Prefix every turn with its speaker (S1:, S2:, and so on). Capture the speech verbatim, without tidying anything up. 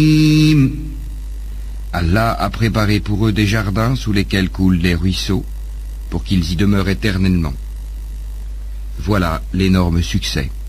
S1: Allah a préparé pour eux des jardins sous lesquels coulent des ruisseaux, pour qu'ils y demeurent éternellement. Voilà l'énorme succès.